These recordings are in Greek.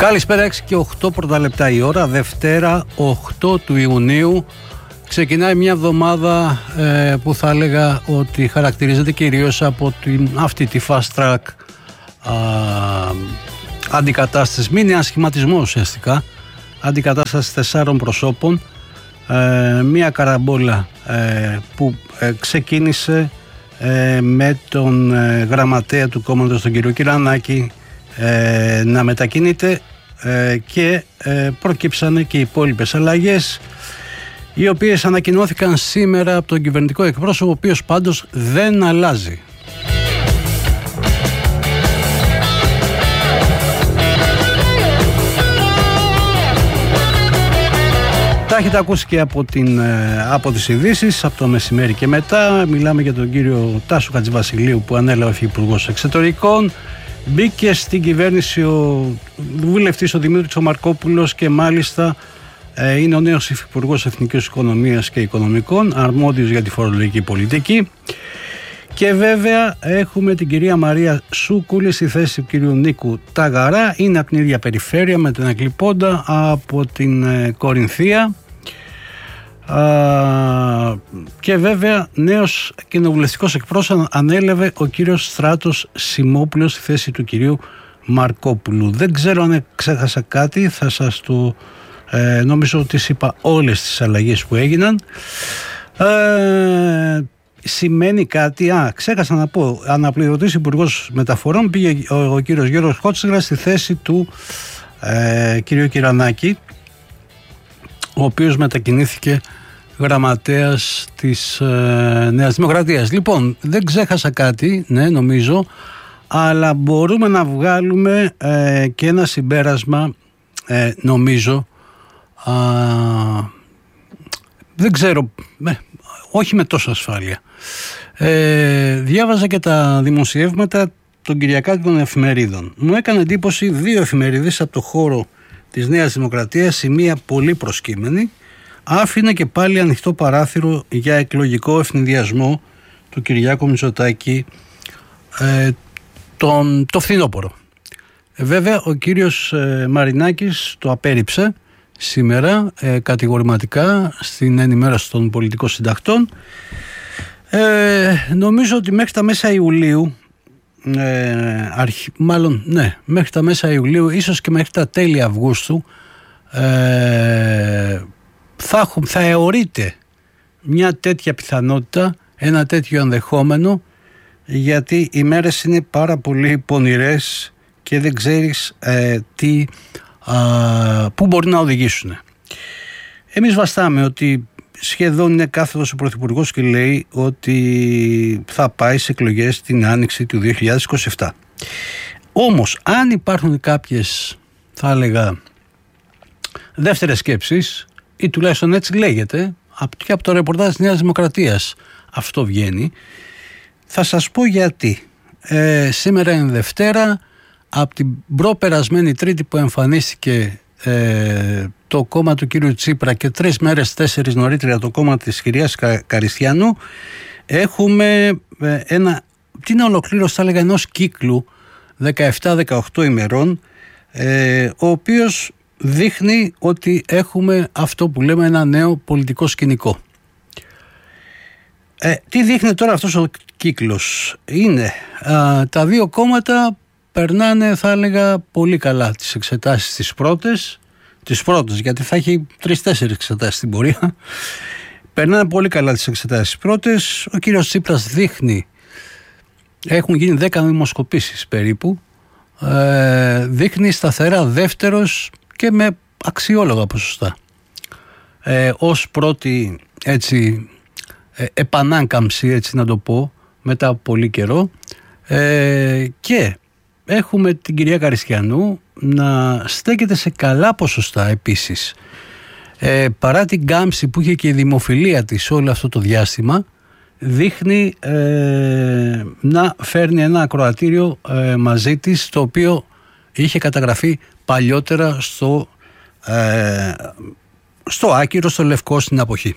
Καλησπέρα, 6 και 8 πρώτα λεπτά η ώρα, Δευτέρα 8 του Ιουνίου. Ξεκινάει μια εβδομάδα που θα έλεγα ότι χαρακτηρίζεται κυρίως από αυτή τη fast track αντικατάσταση, μην είναι ασχηματισμό ουσιαστικά, αντικατάσταση 4 προσώπων, μια καραμπόλα που ξεκίνησε με τον γραμματέα του κόμματος, τον κύριο Κυρανάκη, να μετακινείται και προκύψανε και οι υπόλοιπες αλλαγές, οι οποίες ανακοινώθηκαν σήμερα από τον κυβερνητικό εκπρόσωπο, ο οποίος πάντως δεν αλλάζει. Τα έχετε ακούσει και από τις ειδήσεις, από το μεσημέρι και μετά. Μιλάμε για τον κύριο Τάσο Χατζηβασιλείου που ανέλαβε υπουργός εξωτερικών. Μπήκε στην κυβέρνηση ο βουλευτής ο Δημήτρης ο Μαρκόπουλος και μάλιστα είναι ο νέος υφυπουργός Εθνικής Οικονομίας και Οικονομικών, αρμόδιος για τη φορολογική πολιτική. Και βέβαια έχουμε την κυρία Μαρία Σούκουλη στη θέση του κυρίου Νίκου Ταγαρά. Είναι από την ίδια περιφέρεια με τον εκλειπώντα από την Κορινθία. Και βέβαια νέος κοινοβουλευτικός εκπρόσωπος ανέλαβε ο κύριος Στράτος Σιμόπουλος στη θέση του κυρίου Μαρκόπουλου. Δεν ξέρω αν ξέχασα κάτι, θα σας το νομίζω ότι είπα όλες τις αλλαγές που έγιναν. Σημαίνει κάτι, ξέχασα να πω, αναπληρωτής υπουργός μεταφορών πήγε ο κύριος Γιώργος Χότσιγρας στη θέση του κυρίου Κυρανάκη, ο οποίος μετακινήθηκε γραμματέας της Νέας Δημοκρατίας. Λοιπόν, δεν ξέχασα κάτι, ναι, νομίζω, αλλά μπορούμε να βγάλουμε και ένα συμπέρασμα, νομίζω, δεν ξέρω, όχι με τόσο ασφάλεια. Διάβαζα και τα δημοσιεύματα των κυριακάτικων εφημερίδων. Μου έκανε εντύπωση δύο εφημερίδες από το χώρο της Νέας Δημοκρατίας, η μία πολύ προσκύμενη, άφηνε και πάλι ανοιχτό παράθυρο για εκλογικό ευνηδιασμό του Κυριάκου Μητσοτάκη το φθινόπωρο. Βέβαια ο κύριος Μαρινάκης το απέρριψε σήμερα κατηγορηματικά στην ενημέρωση των πολιτικών συντακτών. Νομίζω ότι μέχρι τα μέσα Ιουλίου, μέχρι τα μέσα Ιουλίου, ίσως και μέχρι τα τέλη Αυγούστου, θα αιωρείται μια τέτοια πιθανότητα, ένα τέτοιο ενδεχόμενο, γιατί οι μέρες είναι πάρα πολύ πονηρές και δεν ξέρεις πού μπορεί να οδηγήσουν. Εμείς βαστάμε ότι σχεδόν είναι κάθετος ο Πρωθυπουργός και λέει ότι θα πάει σε εκλογές την άνοιξη του 2027. Όμως αν υπάρχουν κάποιες, θα έλεγα, δεύτερες σκέψεις, ή τουλάχιστον έτσι λέγεται και από το ρεπορτάζ της Νέας Δημοκρατίας αυτό βγαίνει, θα σας πω γιατί. Σήμερα είναι Δευτέρα, από την προπερασμένη Τρίτη που εμφανίστηκε το κόμμα του κύριου Τσίπρα και 3 μέρες, 4 νωρίτερα το κόμμα της κυρίας Καριστιανού, έχουμε την ολοκλήρωση, θα έλεγα, ενός κύκλου 17-18 ημερών, ο οποίος δείχνει ότι έχουμε αυτό που λέμε ένα νέο πολιτικό σκηνικό. Τι δείχνει τώρα αυτός ο κύκλος? Είναι τα δύο κόμματα περνάνε, θα έλεγα, πολύ καλά τις εξετάσεις τις πρώτες, γιατί θα έχει 3-4 εξετάσεις στην πορεία. Περνάνε πολύ καλά τις εξετάσεις πρώτες. Ο κύριος Τσίπρας δείχνει, έχουν γίνει 10 δημοσκοπήσεις περίπου, δείχνει σταθερά δεύτερος και με αξιόλογα ποσοστά. Ως πρώτη έτσι επανάκαμψη, έτσι να το πω, μετά από πολύ καιρό, και έχουμε την κυρία Καριστιανού να στέκεται σε καλά ποσοστά επίσης. Παρά την κάμψη που είχε και η δημοφιλία της όλο αυτό το διάστημα, δείχνει να φέρνει ένα ακροατήριο μαζί της, το οποίο είχε καταγραφεί παλιότερα στο Άκυρο, στο Λευκό, στην αποχή.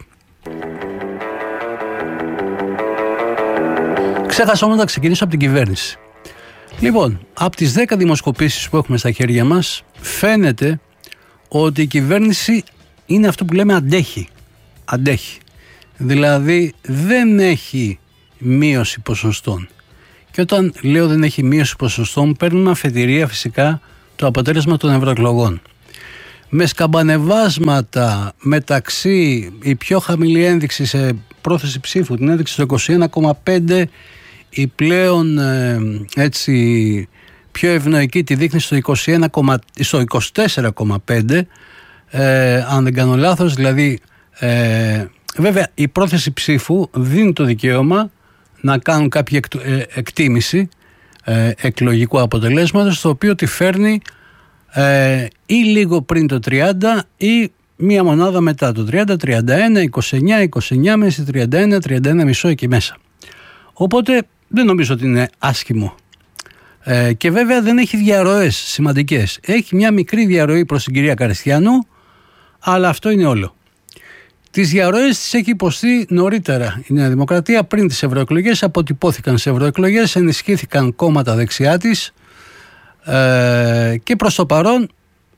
Ξέχασα όμως να ξεκινήσω από την κυβέρνηση. Λοιπόν, από τις 10 δημοσκοπήσεις που έχουμε στα χέρια μας, φαίνεται ότι η κυβέρνηση είναι αυτό που λέμε αντέχει. Δηλαδή δεν έχει μείωση ποσοστών. Και όταν λέω δεν έχει μείωση ποσοστών, παίρνουμε αφετηρία φυσικά το αποτέλεσμα των ευρωεκλογών. Με σκαμπανεβάσματα μεταξύ η πιο χαμηλή ένδειξη σε πρόθεση ψήφου, την ένδειξη στο 21,5, η πλέον έτσι πιο ευνοϊκή τη δείχνει στο 24,5, αν δεν κάνω λάθος. Δηλαδή βέβαια η πρόθεση ψήφου δίνει το δικαίωμα να κάνουν κάποια εκτίμηση εκλογικού αποτελέσματος, το οποίο τη φέρνει ή λίγο πριν το 30 ή μία μονάδα μετά το 30, 31, 29 μέση, 31 μισό εκεί μέσα. Οπότε δεν νομίζω ότι είναι άσχημο. Και βέβαια δεν έχει διαρροές σημαντικές. Έχει μια μικρή διαρροή προς την κυρία Καριστιανού, αλλά αυτό είναι όλο. Τις διαρροές τις έχει υποστεί νωρίτερα η Νέα Δημοκρατία, πριν τις ευρωεκλογές. Αποτυπώθηκαν σε ευρωεκλογές, ενισχύθηκαν κόμματα δεξιά της και προς το παρόν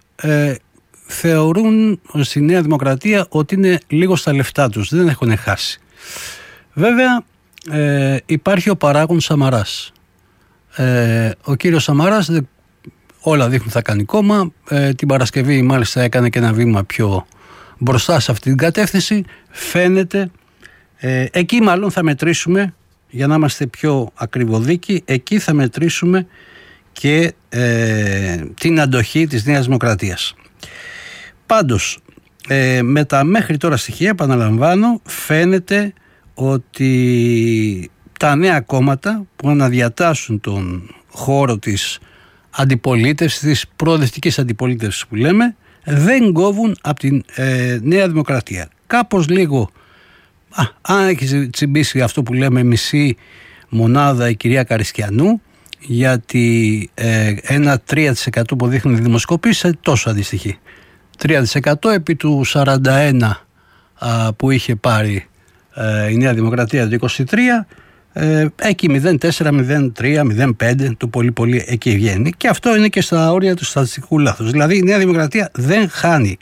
θεωρούν στη Νέα Δημοκρατία ότι είναι λίγο στα λεφτά τους, δεν έχουν χάσει. Βέβαια υπάρχει ο παράγων Σαμαράς. Ο κύριος Σαμαράς όλα δείχνουν θα κάνει κόμμα. Την Παρασκευή μάλιστα έκανε και ένα βήμα πιο μπροστά σε αυτή την κατεύθυνση. Φαίνεται εκεί μάλλον θα μετρήσουμε, για να είμαστε πιο ακριβοδίκοι, εκεί θα μετρήσουμε και την αντοχή της Νέας Δημοκρατίας. Πάντως με τα μέχρι τώρα στοιχεία, επαναλαμβάνω, φαίνεται ότι τα νέα κόμματα που αναδιατάσσουν τον χώρο της αντιπολίτευσης, της προοδευτικής αντιπολίτευσης που λέμε, δεν κόβουν από την Νέα Δημοκρατία. Κάπως λίγο, αν έχει τσιμπήσει αυτό που λέμε μισή μονάδα η κυρία Καριστιανού, γιατί ένα 3% που δείχνουν οι δημοσκοπήσεις τόσο αντιστοιχεί. 3% επί του 41% που είχε πάρει η Νέα Δημοκρατία το 23%, εκεί 0,4, 0,3, 0,5 το πολύ πολύ εκεί βγαίνει, και αυτό είναι και στα όρια του στατιστικού λάθους. Δηλαδή η Νέα Δημοκρατία δεν χάνει.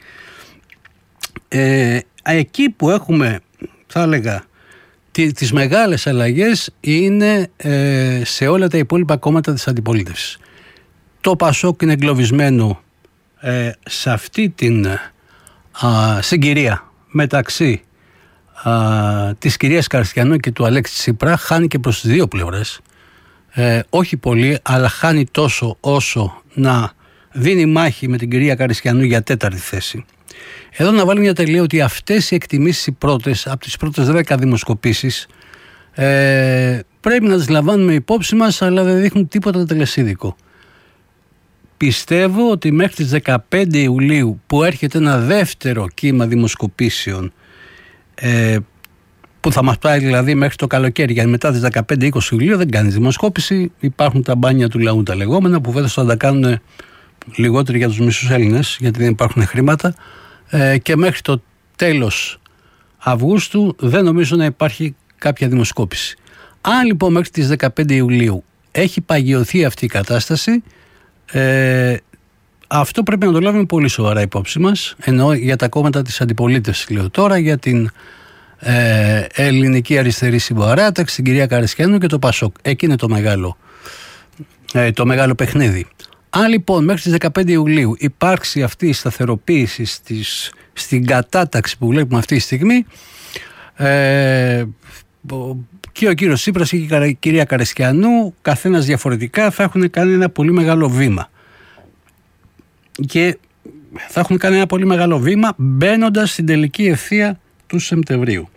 Εκεί που έχουμε, θα έλεγα, τις μεγάλες αλλαγές είναι σε όλα τα υπόλοιπα κόμματα της αντιπολίτευσης. Το Πασόκ είναι εγκλωβισμένο σε αυτή την συγκυρία μεταξύ της κυρίας Καριστιανού και του Αλέξη Τσίπρα. Χάνει και προς τις δύο πλευρές, όχι πολύ, αλλά χάνει τόσο όσο να δίνει μάχη με την κυρία Καριστιανού για τέταρτη θέση. Εδώ να βάλουμε μια τελεία ότι αυτές οι εκτιμήσεις οι πρώτες, από τις πρώτες 10 δημοσκοπήσεις, πρέπει να τις λαμβάνουμε υπόψη μας, αλλά δεν δείχνουν τίποτα τελεσίδικο. Πιστεύω ότι μέχρι τις 15 Ιουλίου που έρχεται ένα δεύτερο κύμα δημοσκοπήσεων, που θα μας πάει δηλαδή μέχρι το καλοκαίρι, γιατί μετά τις 15-20 Ιουλίου δεν κάνει δημοσκόπηση. Υπάρχουν τα μπάνια του λαού τα λεγόμενα, που βέβαια θα τα κάνουν λιγότεροι για τους μισούς Έλληνες, γιατί δεν υπάρχουν χρήματα, και μέχρι το τέλος Αυγούστου δεν νομίζω να υπάρχει κάποια δημοσκόπηση. Αν λοιπόν μέχρι τις 15 Ιουλίου έχει παγιωθεί αυτή η κατάσταση, αυτό πρέπει να το λάβουμε πολύ σοβαρά υπόψη μας, ενώ για τα κόμματα της αντιπολίτευσης λέω τώρα, για την Ελληνική Αριστερή Συμπαράταξη, την κυρία Καριστιανού και το Πασόκ. Εκεί είναι το μεγάλο παιχνίδι. Αν λοιπόν μέχρι τις 15 Ιουλίου υπάρξει αυτή η σταθεροποίηση στην κατάταξη που βλέπουμε αυτή τη στιγμή, και ο κύριος Τσίπρας και η κυρία Καριστιανού, καθένας διαφορετικά, θα έχουν κάνει ένα πολύ μεγάλο βήμα. Και θα έχουν κάνει ένα πολύ μεγάλο βήμα μπαίνοντας στην τελική ευθεία του Σεπτεμβρίου.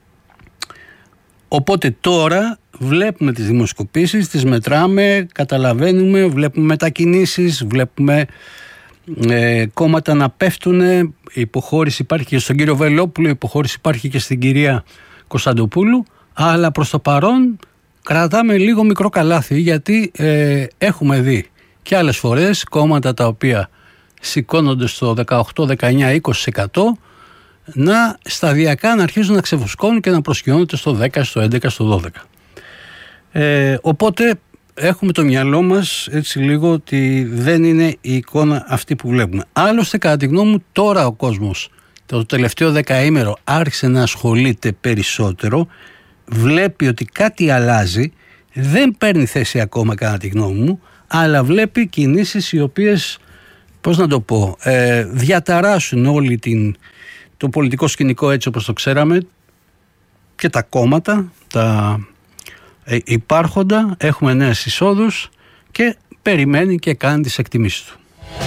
Οπότε τώρα βλέπουμε τις δημοσκοπήσεις, τις μετράμε, καταλαβαίνουμε, βλέπουμε μετακινήσεις, βλέπουμε κόμματα να πέφτουν. Υποχώρηση υπάρχει και στον κύριο Βελόπουλο, υποχώρηση υπάρχει και στην κυρία Κωνσταντοπούλου, αλλά προς το παρόν κρατάμε λίγο μικρό καλάθι, γιατί έχουμε δει και άλλες φορές κόμματα τα οποία σηκώνονται στο 18, 19, 20% να σταδιακά να αρχίζουν να ξεφουσκώνουν και να προσκυνώνονται στο 10, στο 11, στο 12. Οπότε έχουμε το μυαλό μας έτσι λίγο ότι δεν είναι η εικόνα αυτή που βλέπουμε. Άλλωστε, κατά τη γνώμη μου, τώρα ο κόσμος το τελευταίο δεκαήμερο άρχισε να ασχολείται περισσότερο, βλέπει ότι κάτι αλλάζει, δεν παίρνει θέση ακόμα κατά τη γνώμη μου, αλλά βλέπει κινήσεις οι οποίες, πώς να το πω, διαταράσσουν όλη το πολιτικό σκηνικό έτσι όπως το ξέραμε και τα κόμματα, τα υπάρχοντα, έχουμε νέες εισόδους και περιμένει και κάνει τις εκτιμήσεις του.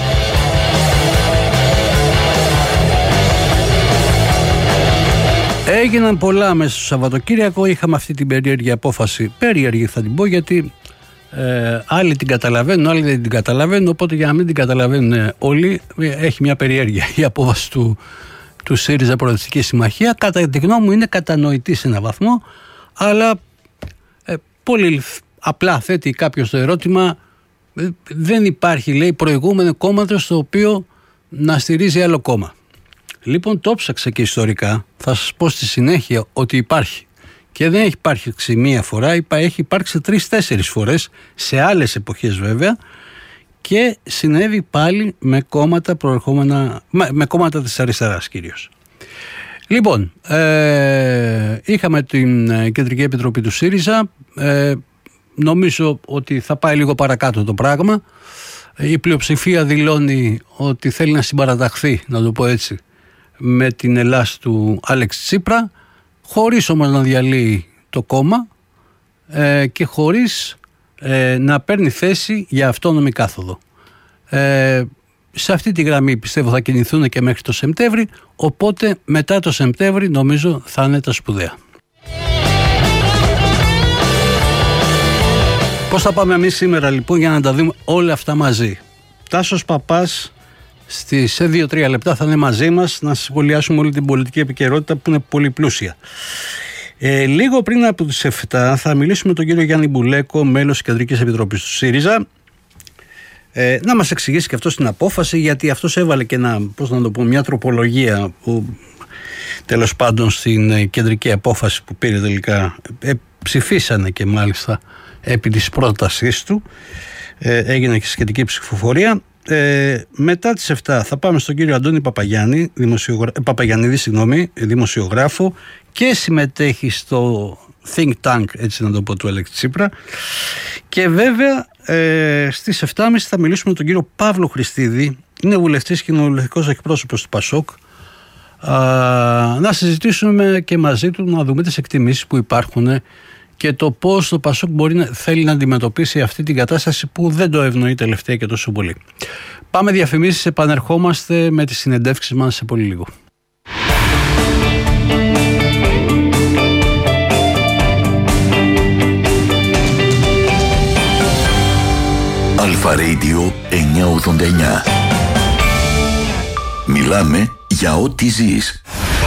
Έγιναν πολλά μέσα στο Σαββατοκύριακο, είχαμε αυτή την περίεργη απόφαση, περίεργη θα την πω γιατί άλλοι την καταλαβαίνουν, άλλοι δεν την καταλαβαίνουν, οπότε για να μην την καταλαβαίνουν όλοι έχει μια περιέργεια η απόφαση του ΣΥΡΙΖΑ Προοδευτική Συμμαχία. Κατά τη γνώμη μου είναι κατανοητή σε έναν βαθμό, αλλά πολύ απλά θέτει κάποιος το ερώτημα, δεν υπάρχει λέει προηγούμενο κόμματο στο οποίο να στηρίζει άλλο κόμμα. Λοιπόν, το ψάξα και ιστορικά, θα σας πω στη συνέχεια ότι υπάρχει. Και δεν έχει υπάρξει μία φορά, έχει υπάρξει 3-4 φορές, σε άλλες εποχές βέβαια, και συνέβη πάλι με κόμματα προερχόμενα, με κόμματα της αριστεράς κυρίως. Λοιπόν, είχαμε την Κεντρική Επιτροπή του ΣΥΡΙΖΑ, νομίζω ότι θα πάει λίγο παρακάτω το πράγμα. Η πλειοψηφία δηλώνει ότι θέλει να συμπαραταχθεί, να το πω έτσι, με την Ελλάς του Άλεξ Τσίπρα, χωρίς όμως να διαλύει το κόμμα και χωρίς να παίρνει θέση για αυτόνομη κάθοδο. Σε αυτή τη γραμμή πιστεύω θα κινηθούν και μέχρι το Σεπτέμβρη, οπότε μετά το Σεπτέμβρη νομίζω θα είναι τα σπουδαία. Πώς θα πάμε εμείς σήμερα λοιπόν για να τα δούμε όλα αυτά μαζί? Τάσος Παπάς σε 2-3 λεπτά θα είναι μαζί μας να σχολιάσουμε όλη την πολιτική επικαιρότητα που είναι πολύ πλούσια. Λίγο πριν από τις 7 θα μιλήσουμε με τον κύριο Γιάννη Μπουλέκο, μέλος της Κεντρικής Επιτροπής του ΣΥΡΙΖΑ, να μας εξηγήσει και αυτό την απόφαση, γιατί αυτός έβαλε και μια τροπολογία που τέλος πάντων στην κεντρική απόφαση που πήρε τελικά, ψηφίσανε και μάλιστα επί της πρότασής του, έγινε και σχετική ψηφοφορία. Μετά τις 7 θα πάμε στον κύριο Αντώνη Παπαγιαννίδη, δημοσιογράφο και συμμετέχει στο think tank, έτσι να το πω, του Αλέξη Τσίπρα. Και βέβαια στις 7.30 θα μιλήσουμε με τον κύριο Παύλο Χριστίδη, είναι βουλευτής και κοινοβουλευτικός εκπρόσωπος του ΠΑΣΟΚ, να συζητήσουμε και μαζί του, να δούμε τις εκτιμήσεις που υπάρχουν και το πώς το ΠΑΣΟΚ θέλει να αντιμετωπίσει αυτή την κατάσταση που δεν το ευνοεί τελευταία και τόσο πολύ. Πάμε διαφημίσεις, επανερχόμαστε με τις συνεντεύξεις μας σε πολύ λίγο. Αλφα Radio 989. Μιλάμε για ό,τι ζεις.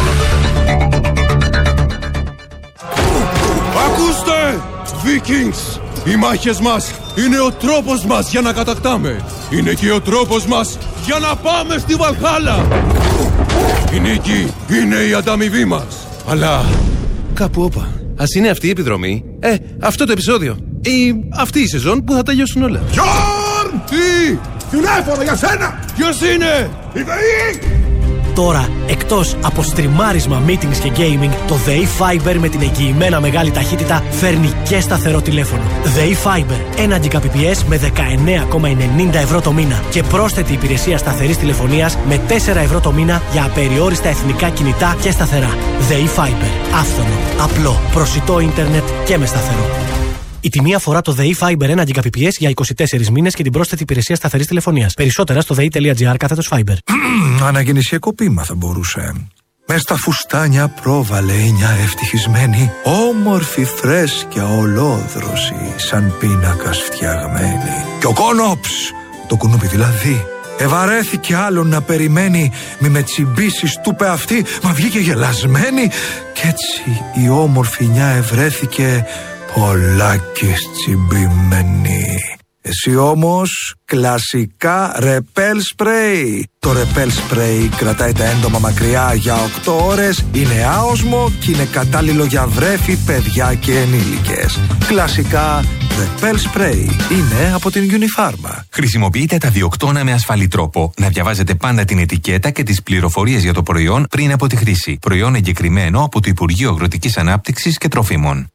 Ακούστε! Vikings! Οι μάχες μας είναι ο τρόπος μας για να κατακτάμε. Είναι και ο τρόπος μας για να πάμε στη Βαλχάλα. Η νίκη είναι η ανταμοιβή μας. Αλλά κάπου όπα. Ας είναι αυτή η επιδρομή, αυτό το επεισόδιο ή αυτή η σεζόν που θα τελειώσουν όλα. Γιόρν! Τι! Τηλέφωνο για σένα! Ποιος είναι? Η ΔΕΗ! Τώρα, εκτός από στριμάρισμα, meetings και gaming, το ΔΕΗ Fiber με την εγγυημένα μεγάλη ταχύτητα φέρνει και σταθερό τηλέφωνο. ΔΕΗ Fiber, 1 Gbps με 19,90 ευρώ το μήνα και πρόσθετη υπηρεσία σταθερής τηλεφωνίας με 4 ευρώ το μήνα για απεριόριστα εθνικά κινητά και σταθερά. ΔΕΗ Fiber, άφθονο, απλό, προσιτό ίντερνετ και με σταθερό. Η τιμή αφορά το ΔΕΗ Fiber 1 Gbps για 24 μήνες και την πρόσθετη υπηρεσία σταθερής τηλεφωνίας. Περισσότερα στο dei.gr/Fiber. Αναγεννησιακό ποίημα θα μπορούσε. Μες στα φουστάνια πρόβαλε μια ευτυχισμένη, όμορφη φρέσκια ολόδρωση, σαν πίνακας φτιαγμένη. Και ο Κόνοψ, το κουνούπι δηλαδή, ευαρέθηκε άλλον να περιμένει, μη με τσιμπήσεις του πε αυτή, μα βγήκε γελασμένη. Κι έτσι η όμορφη νιά ευρέθηκε πολλάκις τσιμπημένη. Εσύ όμως κλασικά Repel Spray. Το Repel Spray κρατάει τα έντομα μακριά για 8 ώρες, είναι άοσμο και είναι κατάλληλο για βρέφη, παιδιά και ενήλικες. Κλασικά Repel Spray είναι από την Unifarma. Χρησιμοποιείτε τα διοκτώνα με ασφαλή τρόπο. Να διαβάζετε πάντα την ετικέτα και τις πληροφορίες για το προϊόν πριν από τη χρήση. Προϊόν εγκεκριμένο από το Υπουργείο Αγροτικής Ανάπτυξης και Τροφίμων.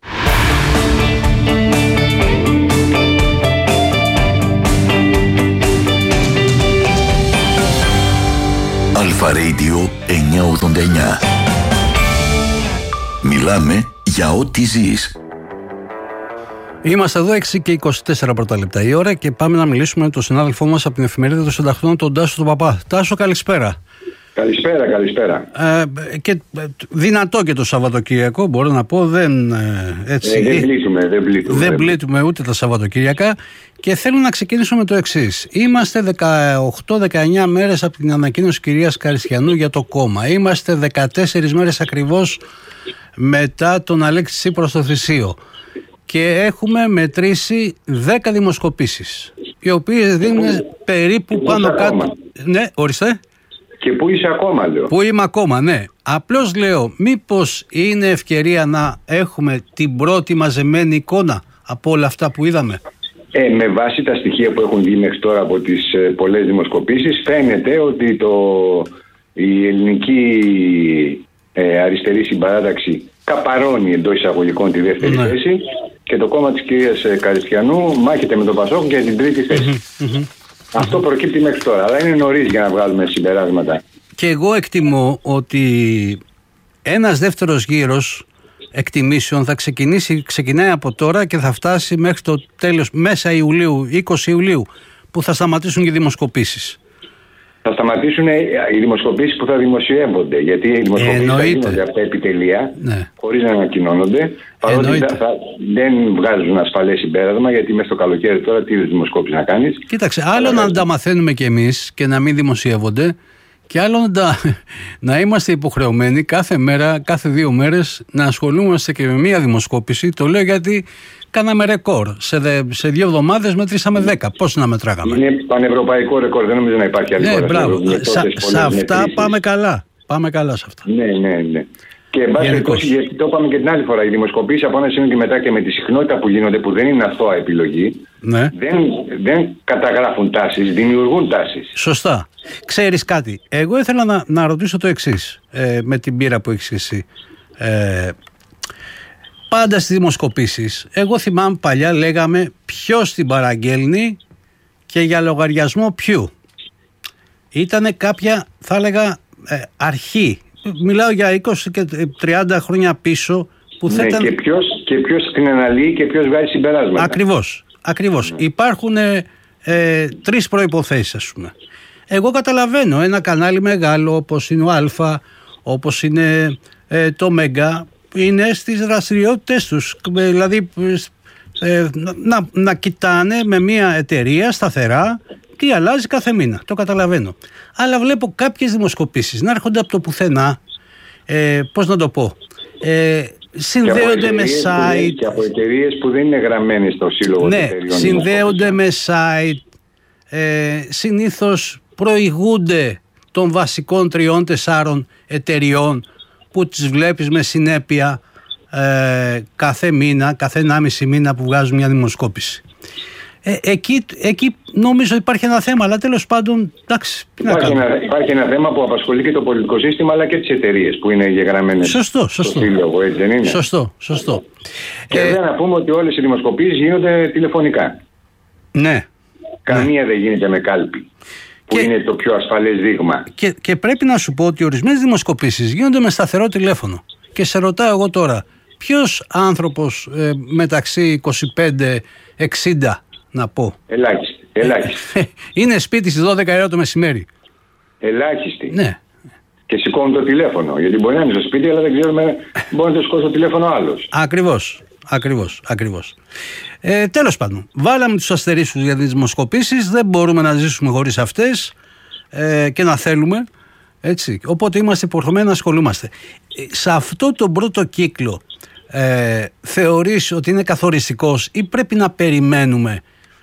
Αλφα Radio 989. Μιλάμε για ό,τι ζεις. Είμαστε εδώ 6 και 24 πρώτα λεπτά η ώρα και πάμε να μιλήσουμε με τον συνάδελφό μας από την εφημερίδα των Συντακτών, τον Τάσο τον Παπά. Τάσο, καλησπέρα. Καλησπέρα. Και δυνατό και το Σαββατοκύριακο, μπορώ να πω. Δεν πλήττουμε ούτε τα Σαββατοκύριακα. Και θέλω να ξεκινήσω με το εξής. Είμαστε 18-19 μέρες από την ανακοίνωση κυρίας Καριστιανού για το κόμμα. Είμαστε 14 μέρες ακριβώς μετά τον Αλέξη Τσίπρα στο Θησίο. Και έχουμε μετρήσει 10 δημοσκοπήσεις, οι οποίες δίνουν περίπου πάνω κάτω. Ναι, ορίστε. Και πού είσαι ακόμα, λέω. Πού είμαι ακόμα, ναι. Απλώς λέω, μήπως είναι ευκαιρία να έχουμε την πρώτη μαζεμένη εικόνα από όλα αυτά που είδαμε. Με βάση τα στοιχεία που έχουν βγει μέχρι τώρα από τις πολλές δημοσκοπήσεις, φαίνεται ότι η ελληνική αριστερή συμπαράταξη καπαρώνει εντός εισαγωγικών τη δεύτερη θέση και το κόμμα της κυρίας Καριστιανού μάχεται με τον Πασόκ για την τρίτη θέση. Αυτό προκύπτει μέχρι τώρα, αλλά είναι νωρίς για να βγάλουμε συμπεράσματα. Και εγώ εκτιμώ ότι ένας δεύτερος γύρος εκτιμήσεων θα ξεκινάει από τώρα και θα φτάσει μέχρι το τέλος, μέσα Ιουλίου, 20 Ιουλίου, που θα σταματήσουν και οι δημοσκοπήσεις. Θα σταματήσουν οι δημοσκοπήσεις που θα δημοσιεύονται, γιατί οι δημοσκοπήσεις θα γίνονται αυτά επιτελεία, χωρίς να ανακοινώνονται, παρότι δεν βγάζουν ασφαλές συμπέρασμα, γιατί μέσα στο καλοκαίρι τώρα τι δημοσκόπηση να κάνεις. Κοίταξε, άλλο να τα μαθαίνουμε κι εμείς και να μην δημοσιεύονται, και άλλο να είμαστε υποχρεωμένοι κάθε μέρα, κάθε 2 μέρες να ασχολούμαστε και με μία δημοσκόπηση. Το λέω γιατί κάναμε ρεκόρ. Σε 2 εβδομάδες μετρήσαμε 10. Πώς να μετράγαμε. Είναι πανευρωπαϊκό ρεκόρ, δεν νομίζω να υπάρχει άλλη χώρα. Ναι, μπράβο. Σε αυτά πάμε καλά. Πάμε καλά σε αυτά. Ναι. Και εν πάση περιπτώσει, γιατί το είπαμε και την άλλη φορά, οι δημοσκοπήσεις από ένα σημείο και μετά και με τη συχνότητα που γίνονται, που δεν είναι αθώα επιλογή, δεν καταγράφουν τάσεις, δημιουργούν τάσεις. Σωστά. Ξέρεις κάτι, εγώ ήθελα να ρωτήσω το εξής, με την πείρα που έχεις εσύ. Πάντα στις δημοσκοπήσεις, εγώ θυμάμαι παλιά λέγαμε ποιος την παραγγέλνει και για λογαριασμό ποιου. Ήτανε κάποια, θα έλεγα, αρχή. Μιλάω για 20 και 30 χρόνια πίσω που θα ήταν... Και ποιος την αναλύει και ποιος βγάζει συμπεράσματα. Ακριβώς. Υπάρχουν 3 προϋποθέσεις, ας πούμε. Εγώ καταλαβαίνω ένα κανάλι μεγάλο όπως είναι ο Α, όπως είναι το Μέγκα, είναι στις δραστηριότητες τους. Δηλαδή να κοιτάνε με μια εταιρεία σταθερά τι αλλάζει κάθε μήνα. Το καταλαβαίνω. Αλλά βλέπω κάποιες δημοσκοπήσεις να έρχονται από το πουθενά, πώς να το πω, συνδέονται με site. Και από εταιρείες που δεν είναι γραμμένες στο σύλλογο. Ναι, συνδέονται με site. Συνήθως προηγούνται των βασικών 3-4 εταιριών που τις βλέπεις με συνέπεια κάθε μήνα, κάθε 1,5 μήνα που βγάζουν μια δημοσκόπηση. Εκεί νομίζω υπάρχει ένα θέμα, αλλά τέλος πάντων, εντάξει, υπάρχει ένα θέμα που απασχολεί και το πολιτικό σύστημα, αλλά και τις εταιρείες που είναι γεγραμμένες στο σύλλογο, έτσι δεν είναι? Σωστό. Και βέβαια να πούμε ότι όλες οι δημοσκοπήσεις γίνονται τηλεφωνικά. Ναι. Καμία δεν γίνεται με κάλπη, που είναι το πιο ασφαλές δείγμα. Και πρέπει να σου πω ότι ορισμένες δημοσκοπήσεις γίνονται με σταθερό τηλέφωνο. Και σε ρωτάω εγώ τώρα, ποιος άνθρωπος μεταξύ 25-60 να πω. Ελάχιστη. Είναι σπίτι στις 12 ώρα το μεσημέρι. Ελάχιστη. Ναι. Και σηκώνουν το τηλέφωνο. Γιατί μπορεί να είναι στο σπίτι, αλλά δεν ξέρουμε, μπορεί να το σηκώσει το τηλέφωνο άλλος. Ακριβώς. Τέλος πάντων, βάλαμε τους αστερίσους για τις δημοσκοπήσεις. Δεν μπορούμε να ζήσουμε χωρίς αυτές και να θέλουμε. Έτσι. Οπότε είμαστε υποχρεωμένοι να ασχολούμαστε. Σε αυτό τον πρώτο κύκλο θεωρείς ότι είναι καθοριστικός ή πρέπει να περιμένουμε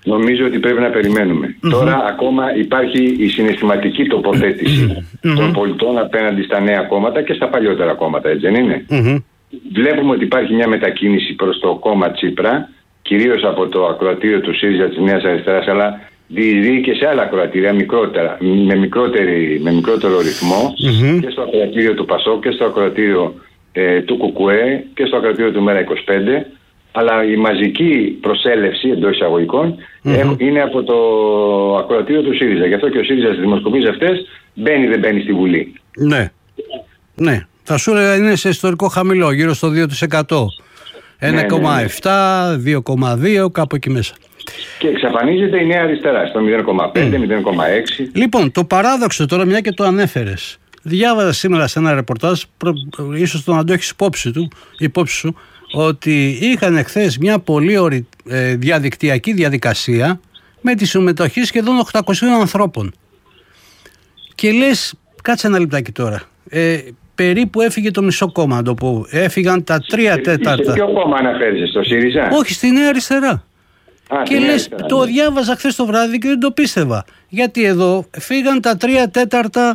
νομίζω ότι πρέπει να περιμένουμε. Τώρα ακόμα υπάρχει η συναισθηματική τοποθέτηση των πολιτών απέναντι στα νέα κόμματα και στα παλιότερα κόμματα, έτσι δεν είναι? Βλέπουμε ότι υπάρχει μια μετακίνηση προς το κόμμα Τσίπρα, κυρίως από το ακροατήριο του ΣΥΡΙΖΑ της Νέας Αριστεράς, αλλά διεισδύει και σε άλλα ακροατήρια μικρότερα, με μικρότερο ρυθμό, και στο ακροατήριο του ΠΑΣΟΚ και στο ακροατήριο του ΚΚΕ και στο ακροατήριο του ΜΕΡΑ25. Αλλά η μαζική προσέλευση εντός εισαγωγικών είναι από το ακροατήριο του ΣΥΡΙΖΑ. Γι' αυτό και ο ΣΥΡΙΖΑ στις δημοσκοπήσεις αυτές μπαίνει δεν μπαίνει στη Βουλή. Ναι. Θα σου έλεγα είναι σε ιστορικό χαμηλό, γύρω στο 2%. 1,7, 2,2, κάπου εκεί μέσα. Και εξαφανίζεται η Νέα Αριστερά στο 0,5, 0,6. Λοιπόν, το παράδοξο τώρα, μια και το ανέφερες. Διάβαζα σήμερα σε ένα ρεπορτάζ, ίσως το να το έχεις υπόψη σου, ότι είχαν εχθές μια πολύ ωραία διαδικτυακή διαδικασία με τη συμμετοχή σχεδόν 800 ανθρώπων. Και λες, κάτσε ένα λεπτάκι τώρα. Περίπου έφυγε το μισό κόμμα, να το πω. Έφυγαν τα 3/4. Σε ποιο κόμμα αναφέρεσαι, στο ΣΥΡΙΖΑ? Όχι, στη Νέα Αριστερά. Και λες, το διάβαζα χθες το βράδυ και δεν το πίστευα. Γιατί εδώ φύγαν τα 3/4.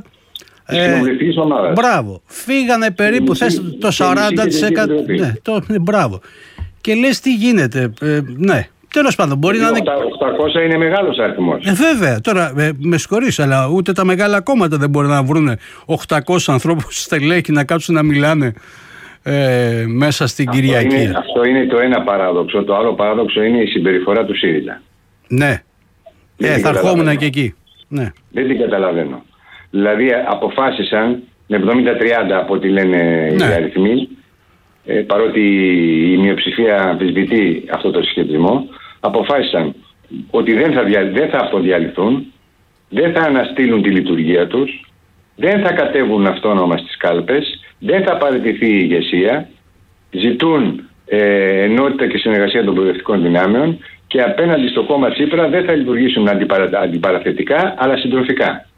Μπράβο. Φύγανε περίπου το 40%. Ναι, μπράβο. Και λες τι γίνεται. Ναι. Τέλος πάντων, μπορεί να είναι. 800 είναι μεγάλος αριθμός. Βέβαια. Τώρα, με συγχωρείς, αλλά ούτε τα μεγάλα κόμματα δεν μπορεί να βρουν 800 ανθρώπους στελέχη να κάτσουν να μιλάνε μέσα στην Κυριακή. Αυτό είναι το ένα παράδοξο. Το άλλο παράδοξο είναι η συμπεριφορά του ΣΥΡΙΖΑ. Ναι. Θα ερχόμουν και εκεί. Ναι. Δεν την καταλαβαίνω. Δηλαδή αποφάσισαν με 70-30 από ό,τι λένε οι αριθμοί, παρότι η μειοψηφία αμφισβητεί αυτό το συσχετισμό, αποφάσισαν ότι δεν θα αυτοδιαλυθούν, δεν θα αναστείλουν τη λειτουργία τους, δεν θα κατέβουν αυτόνομα στις κάλπες, δεν θα παραιτηθεί η ηγεσία, ζητούν ενότητα και συνεργασία των προοδευτικών δυνάμεων και απέναντι στο κόμμα Τσίπρα δεν θα λειτουργήσουν αντιπαραθετικά αλλά συντροφικά.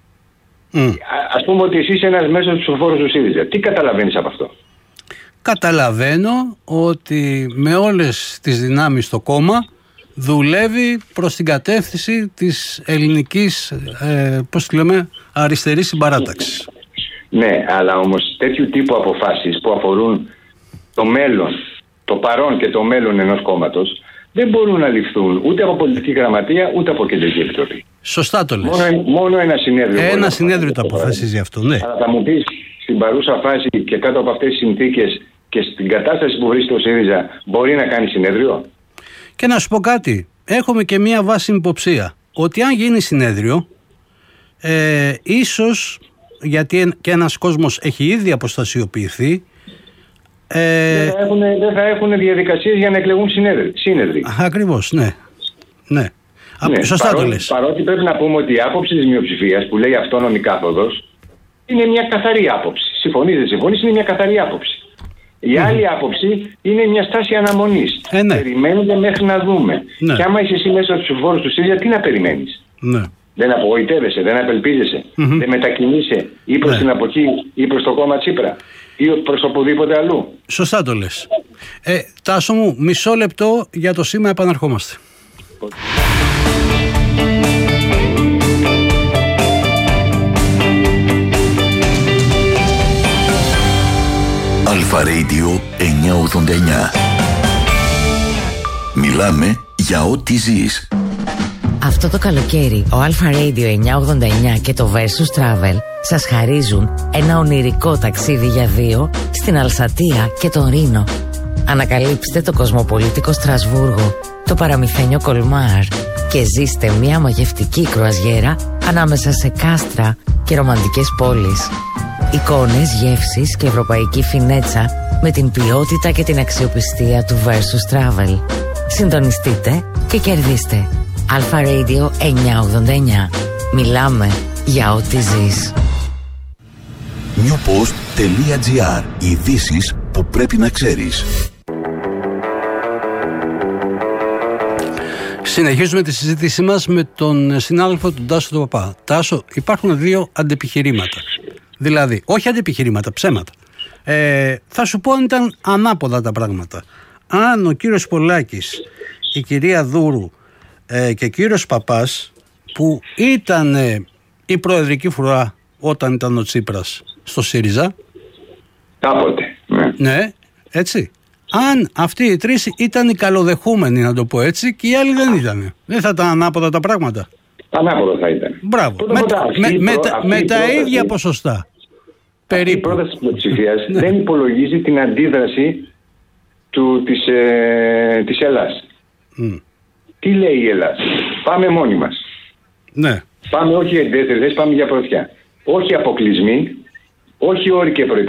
Ας πούμε ότι εσύ είσαι ένας μέσος ψηφοφόρος του ΣΥΡΙΖΑ. Τι καταλαβαίνεις από αυτό? Καταλαβαίνω ότι με όλες τις δυνάμεις το κόμμα δουλεύει προς την κατεύθυνση της ελληνικής αριστερής συμπαράταξης. Ναι, αλλά όμως τέτοιου τύπου αποφάσεις που αφορούν το μέλλον, το παρόν και το μέλλον ενός κόμματος δεν μπορούν να ληφθούν ούτε από πολιτική γραμματεία ούτε από κεντρική επιτροπή. Σωστά το λες. Μόνο ένα συνέδριο. Ένα συνέδριο το αποφασίζει αυτό, ναι. Αλλά θα μου πεις, στην παρούσα φάση και κάτω από αυτές τις συνθήκες και στην κατάσταση που βρίσκεται ο ΣΥΡΙΖΑ, μπορεί να κάνει συνέδριο? Και να σου πω κάτι. Έχουμε και μία βάσιμη υποψία. Ότι αν γίνει συνέδριο, ίσως, γιατί και ένας κόσμος έχει ήδη αποστασιοποιηθεί, δεν θα έχουν διαδικασίες για να εκλεγούν σύνεδροι. Ακριβώς, ναι. Σωστά το λες. Παρότι πρέπει να πούμε ότι η άποψη της μειοψηφίας που λέει αυτόνομη κάθοδος είναι μια καθαρή άποψη. Συμφωνείς, δεν συμφωνείς, είναι μια καθαρή άποψη. Η άλλη άποψη είναι μια στάση αναμονής. Ναι. Περιμένουμε μέχρι να δούμε. Και άμα είσαι εσύ μέσα στους ψηφοφόρους του ΣΥΡΙΖΑ, τι να περιμένεις? Ναι. Δεν απογοητεύεσαι, δεν απελπίζεσαι, δεν μετακινείσαι ή προς την από εκεί ή προς το κόμμα Τσίπρα ή προς οπουδήποτε αλλού. Σωστά το λες. Τάσο μου, μισό λεπτό για το σήμα, επαναρχόμαστε. Αλφα Radio 989. Μιλάμε για ό,τι ζεις. Αυτό το καλοκαίρι, ο Αλφα Radio 989 και το Versus Travel σας χαρίζουν ένα ονειρικό ταξίδι για δύο στην Αλσατία και τον Ρήνο. Ανακαλύψτε το κοσμοπολίτικο Στρασβούργο, το παραμυθένιο Κολμάρ και ζήστε μια μαγευτική κρουαζιέρα ανάμεσα σε κάστρα και ρομαντικές πόλεις. Εικόνες, γεύσεις και ευρωπαϊκή φινέτσα με την ποιότητα και την αξιοπιστία του Versus Travel. Συντονιστείτε και κερδίστε. Αλφα Radio 989. Μιλάμε για ό,τι ζεις. newpost.gr. Ειδήσεις που πρέπει να ξέρεις. Συνεχίζουμε τη συζήτησή μας με τον συνάδελφο του Τάσο του Παπά. Τάσο, υπάρχουν δύο αντεπιχειρήματα. Δηλαδή, όχι αντεπιχειρήματα, ψέματα. Θα σου πω αν ήταν ανάποδα τα πράγματα. Αν ο κύριος Πολάκης, η κυρία Δούρου και κύριος Παπάς, που ήταν η προεδρική φρουρά όταν ήταν ο Τσίπρας στο ΣΥΡΙΖΑ. Κάποτε. Ναι, έτσι. Αν αυτοί οι τρεις ήταν οι καλοδεχούμενοι, να το πω έτσι, και οι άλλοι δεν ήταν. Δεν θα ήταν ανάποδα τα πράγματα. Ανάποδα θα ήταν. Μπράβο. Με τα ίδια ποσοστά. Περίπου. Η πρόταση της πλειοψηφίας δεν υπολογίζει την αντίδραση της Ελλάς. Τι λέει η Ελλάδα? Πάμε μόνοι μας. Ναι. Πάμε όχι εντέθερες, πάμε για πρωτιά. Όχι αποκλεισμοί, όχι όροι και προϋποθέσεις.